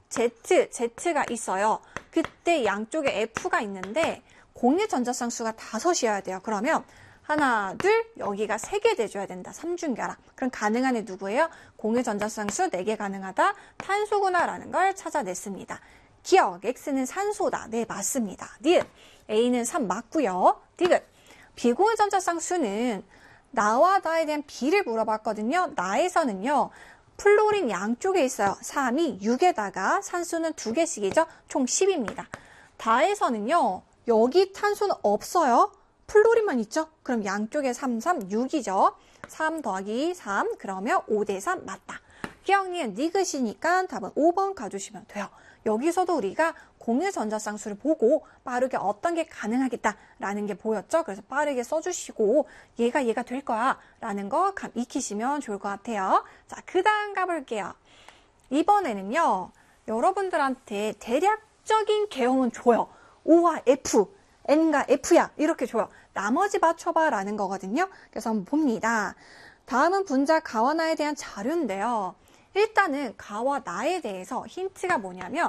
Z가 있어요. 그때 양쪽에 F가 있는데 공유 전자쌍수가 5이어야 돼요. 그러면 하나, 둘, 여기가 3개 돼줘야 된다. 삼중결합. 그럼 가능한 애 누구예요? 공유 전자쌍수 4개 가능하다. 탄소구나라는 걸 찾아냈습니다. 기억, X는 산소다. 네, 맞습니다. 니은, A는 3 맞고요. 디귿, 비공유 전자쌍수는 나와 나에 대한 비를 물어봤거든요. 나에서는요. 플로린 양쪽에 있어요. 3이 6에다가 산소는 2개씩이죠. 총 10입니다. 다에서는요. 여기 탄소는 없어요. 플로린만 있죠? 그럼 양쪽에 3, 6이죠. 3 더하기 3 그러면 5대3 맞다. 기억니은 니귿이니까 답은 5번 가주시면 돼요. 여기서도 우리가 공유 전자쌍수를 보고 빠르게 어떤 게 가능하겠다라는 게 보였죠. 그래서 빠르게 써주시고 얘가 될 거야 라는 거 익히시면 좋을 것 같아요. 자, 그 다음 가볼게요. 이번에는요. 여러분들한테 대략적인 개형은 줘요. O와 F, N과 F야 이렇게 줘요. 나머지 맞춰봐 라는 거거든요. 그래서 한번 봅니다. 다음은 분자 가와 나에 대한 자료인데요. 일단은 가와 나에 대해서 힌트가 뭐냐면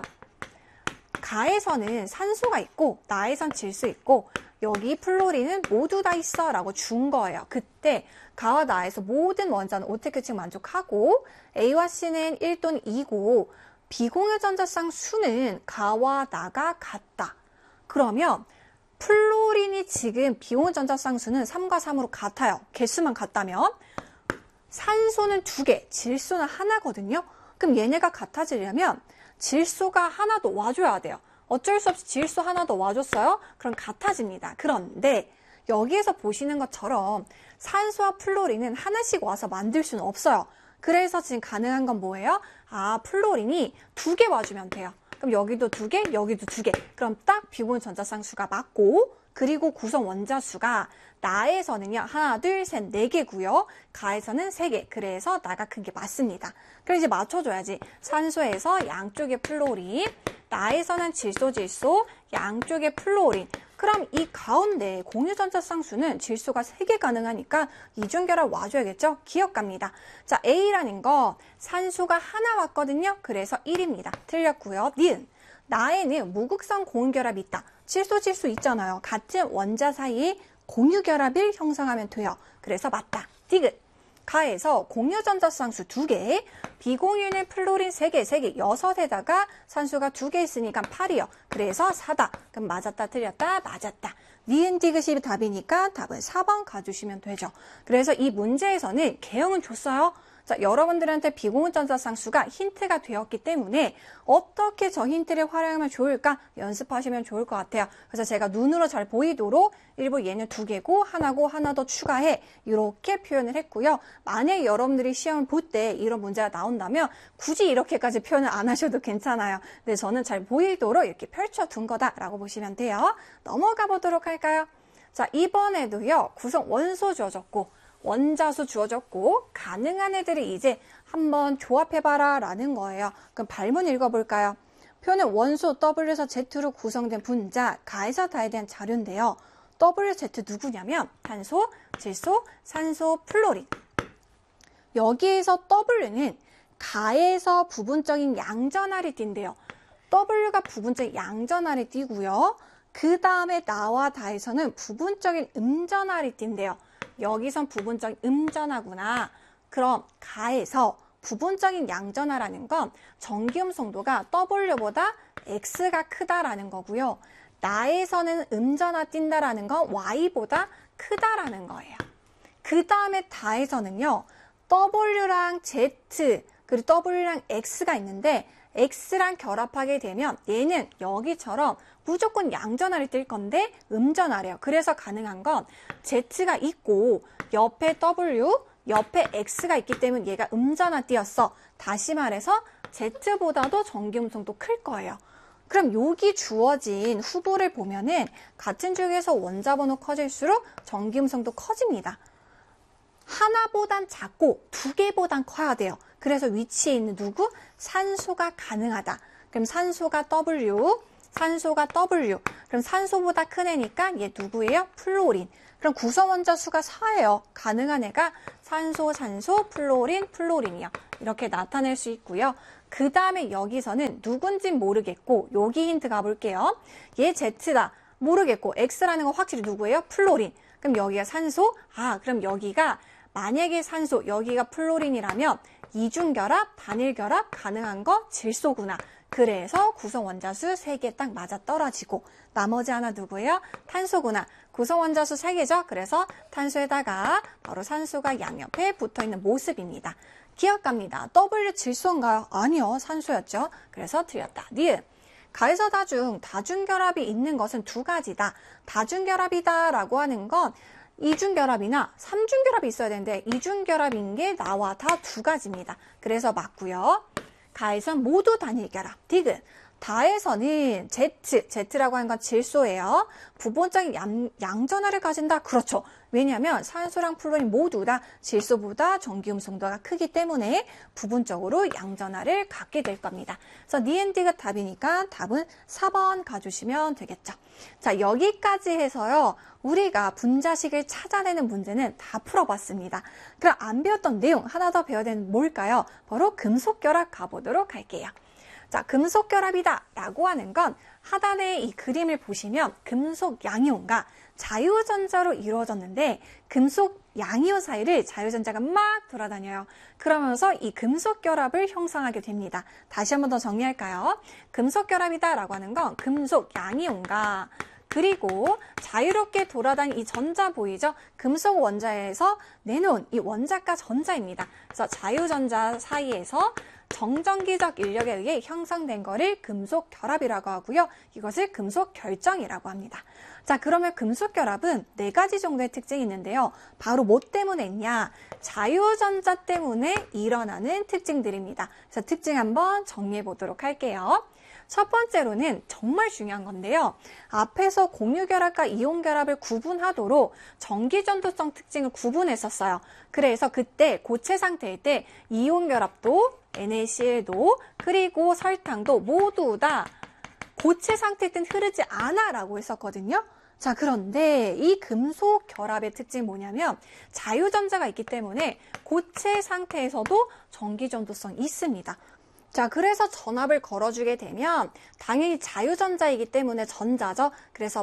가에서는 산소가 있고 나에선 질소 있고 여기 플로린은 모두 다 있어 라고 준 거예요. 그때 가와 나에서 모든 원자는 오택규칙 만족하고 A와 C는 1 또는 2고 비공유 전자쌍 수는 가와 나가 같다. 그러면 플로린이 지금 비공유 전자쌍 수는 3과 3으로 같아요. 개수만 같다면 산소는 2개, 질소는 하나거든요. 그럼 얘네가 같아지려면 질소가 하나 더 와줘야 돼요. 어쩔 수 없이 질소 하나 더 와줬어요? 그럼 같아집니다. 그런데 여기에서 보시는 것처럼 산소와 플로린은 하나씩 와서 만들 수는 없어요. 그래서 지금 가능한 건 뭐예요? 아, 플로린이 2개 와주면 돼요. 그럼 여기도 2개, 여기도 2개. 그럼 딱 비공유 전자쌍수가 맞고 그리고 구성 원자 수가 나에서는요. 하나, 둘, 셋, 4개고요. 가에서는 3개. 그래서 나가 큰 게 맞습니다. 그럼 이제 맞춰줘야지. 산소에서 양쪽에 플로린, 나에서는 질소, 양쪽에 플로린. 그럼 이 가운데 공유 전자쌍수는 질소가 3개 가능하니까 이중결합 와줘야겠죠? 기억 갑니다. 자, A라는 거 산소가 하나 왔거든요. 그래서 1입니다. 틀렸고요. 니은. 나에는 무극성 공유결합이 있다. 질소 있잖아요. 같은 원자 사이에 공유결합을 형성하면 돼요. 그래서 맞다. 디귿. 가에서 공유 전자쌍수 2개, 비공유는 플로린 3개, 6에다가 산소가 2개 있으니까 8이요. 그래서 4다. 그럼 맞았다, 틀렸다, 맞았다. 니은 디귿이 답이니까 답은 4번 가주시면 되죠. 그래서 이 문제에서는 개형은 줬어요. 자, 여러분들한테 비공유 전자쌍수가 힌트가 되었기 때문에 어떻게 저 힌트를 활용하면 좋을까 연습하시면 좋을 것 같아요. 그래서 제가 눈으로 잘 보이도록 일부 얘는 2개고 하나고 하나 더 추가해 이렇게 표현을 했고요. 만약에 여러분들이 시험을 볼 때 이런 문제가 나온다면 굳이 이렇게까지 표현을 안 하셔도 괜찮아요. 근데 저는 잘 보이도록 이렇게 펼쳐둔 거다라고 보시면 돼요. 넘어가 보도록 할까요? 자, 이번에도요. 구성 원소 주어졌고 원자수 주어졌고 가능한 애들이 이제 한번 조합해봐라 라는 거예요. 그럼 발문 읽어볼까요? 표는 원소 W에서 Z로 구성된 분자 가에서 다에 대한 자료인데요. WZ 누구냐면 탄소, 질소, 산소, 플로린. 여기에서 W는 가에서 부분적인 양전하리 띈대요. W가 부분적인 양전하리 띄고요. 그 다음에 나와 다에서는 부분적인 음전하리 띈대요. 여기선 부분적인 음전하구나. 그럼 가에서 부분적인 양전하라는 건 전기음성도가 W보다 X가 크다라는 거고요. 나에서는 음전하 띈다라는 건 Y보다 크다라는 거예요. 그 다음에 다에서는요. W랑 Z 그리고 W랑 X가 있는데 X랑 결합하게 되면 얘는 여기처럼 무조건 양전하를 뜰 건데 음전하래요. 그래서 가능한 건 Z가 있고 옆에 W, 옆에 X가 있기 때문에 얘가 음전하 띄었어. 다시 말해서 Z보다도 전기음성도 클 거예요. 그럼 여기 주어진 후보를 보면은 같은 쪽에서 원자번호 커질수록 전기음성도 커집니다. 하나보단 작고 2개보단 커야 돼요. 그래서 위치에 있는 누구? 산소가 가능하다. 그럼 산소가 W, 그럼 산소보다 큰 애니까 얘 누구예요? 플로린. 그럼 구성 원자 수가 4예요. 가능한 애가 산소, 플로린이요. 이렇게 나타낼 수 있고요. 그 다음에 여기서는 누군진 모르겠고 여기 힌트 가볼게요. 얘 Z다. 모르겠고 X라는 건 확실히 누구예요? 플로린. 그럼 여기가 산소? 그럼 여기가 만약에 산소, 여기가 플로린이라면 이중결합, 단일결합 가능한 거 질소구나. 그래서 구성 원자수 3개 딱 맞아 떨어지고 나머지 하나 누구예요? 탄소구나. 구성 원자수 3개죠. 그래서 탄소에다가 바로 산소가 양옆에 붙어있는 모습입니다. 기억합니다. W 질소인가요? 아니요. 산소였죠. 그래서 틀렸다. 니은. 가에서 다중결합이 있는 것은 2가지다. 다중결합이다 라고 하는 건 이중결합이나 삼중결합이 있어야 되는데 이중결합인 게 나와 다 2가지입니다. 그래서 맞고요. 가에선 모두 단일결합. 디귿. 다에서는 Z라고 하는 건 질소예요. 부분적인 양전하를 가진다? 그렇죠. 왜냐하면 산소랑 플로린 모두 다 질소보다 전기음성도가 크기 때문에 부분적으로 양전하를 갖게 될 겁니다. 그래서 니은디귿 답이니까 답은 4번 가주시면 되겠죠. 자, 여기까지 해서요. 우리가 분자식을 찾아내는 문제는 다 풀어봤습니다. 그럼 안 배웠던 내용 하나 더 배워야 되는 뭘까요? 바로 금속결합 가보도록 할게요. 자, 금속결합이다 라고 하는 건 하단의 이 그림을 보시면 금속 양이온과 자유전자로 이루어졌는데 금속 양이온 사이를 자유전자가 막 돌아다녀요. 그러면서 이 금속결합을 형성하게 됩니다. 다시 한번 더 정리할까요? 금속결합이다 라고 하는 건 금속 양이온과 그리고 자유롭게 돌아다니는 이 전자 보이죠? 금속 원자에서 내놓은 이 원자가 전자입니다. 그래서 자유전자 사이에서 정전기적 인력에 의해 형성된 거를 금속 결합이라고 하고요. 이것을 금속 결정이라고 합니다. 자, 그러면 금속 결합은 4가지 정도의 특징이 있는데요. 바로 뭐 때문에 있냐? 자유전자 때문에 일어나는 특징들입니다. 그래서 특징 한번 정리해 보도록 할게요. 첫 번째로는 정말 중요한 건데요. 앞에서 공유결합과 이온결합을 구분하도록 전기전도성 특징을 구분했었어요. 그래서 그때 고체 상태일 때 이온결합도 NaCl도 그리고 설탕도 모두 다 고체 상태일 땐 흐르지 않아 라고 했었거든요. 자, 그런데 이 금속 결합의 특징이 뭐냐면 자유전자가 있기 때문에 고체 상태에서도 전기전도성이 있습니다. 자, 그래서 전압을 걸어주게 되면 당연히 자유전자이기 때문에 전자죠. 그래서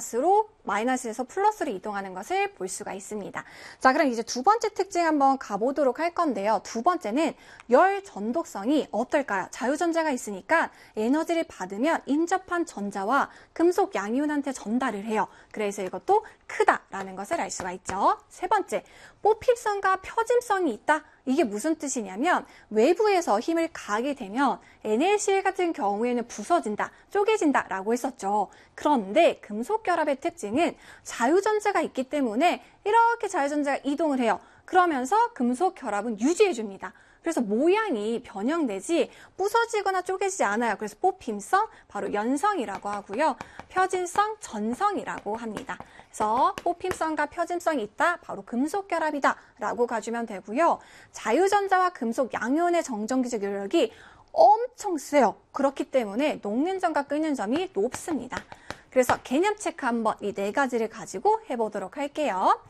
마이너스에서 플러스로 이동하는 것을 볼 수가 있습니다. 자, 그럼 이제 두 번째 특징 한번 가보도록 할 건데요. 두 번째는 열 전독성이 어떨까요? 자유전자가 있으니까 에너지를 받으면 인접한 전자와 금속 양이온한테 전달을 해요. 그래서 이것도 크다라는 것을 알 수가 있죠. 세 번째, 뽑힘성과 펴짐성이 있다. 이게 무슨 뜻이냐면 외부에서 힘을 가하게 되면 NaCl 같은 경우에는 부서진다, 쪼개진다 라고 했었죠. 그런데 금속결합의 특징은 자유전자가 있기 때문에 이렇게 자유전자가 이동을 해요. 그러면서 금속결합은 유지해줍니다. 그래서 모양이 변형되지 부서지거나 쪼개지지 않아요. 그래서 뽑힘성, 바로 연성이라고 하고요. 펴짐성, 전성이라고 합니다. 그래서 뽑힘성과 펴짐성이 있다, 바로 금속결합이다 라고 가주면 되고요. 자유전자와 금속 양이온의 정전기적 연력이 엄청 세요. 그렇기 때문에 녹는 점과 끓는 점이 높습니다. 그래서 개념 체크 한번 이 4가지를 가지고 해보도록 할게요.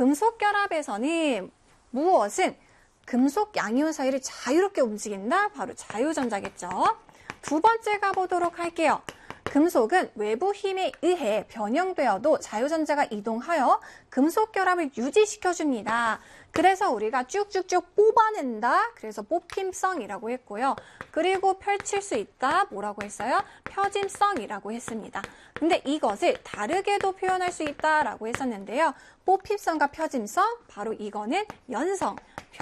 금속결합에서는 무엇은 금속 양이온 사이를 자유롭게 움직인다? 바로 자유전자겠죠. 두 번째 가보도록 할게요. 금속은 외부 힘에 의해 변형되어도 자유전자가 이동하여 금속결합을 유지시켜줍니다. 그래서 우리가 쭉쭉쭉 뽑아낸다. 그래서 뽑힘성이라고 했고요. 그리고 펼칠 수 있다. 뭐라고 했어요? 펴짐성이라고 했습니다. 근데 이것을 다르게도 표현할 수 있다라고 했었는데요. 뽑힘성과 펴짐성, 바로 이거는 연성,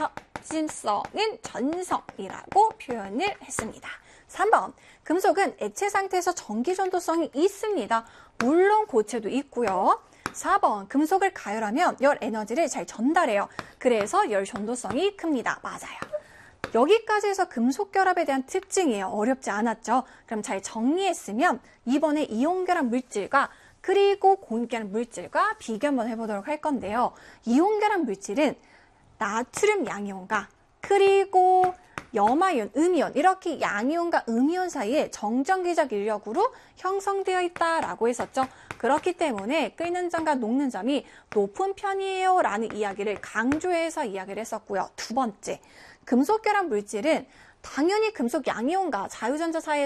펴짐성은 전성이라고 표현을 했습니다. 3번, 금속은 액체 상태에서 전기전도성이 있습니다. 물론 고체도 있고요. 4번, 금속을 가열하면 열 에너지를 잘 전달해요. 그래서 열 전도성이 큽니다. 맞아요. 여기까지 해서 금속결합에 대한 특징이에요. 어렵지 않았죠? 그럼 잘 정리했으면 이번에 이온결합 물질과 그리고 고온결합 물질과 비교 한번 해보도록 할 건데요. 이온결합 물질은 나트륨 양이온과 그리고 염화이온, 음이온 이렇게 양이온과 음이온 사이에 정전기적 인력으로 형성되어 있다라고 했었죠. 그렇기 때문에 끓는 점과 녹는 점이 높은 편이에요 라는 이야기를 강조해서 이야기를 했었고요. 두 번째, 금속결합 물질은 당연히 금속 양이온과 자유전자 사이에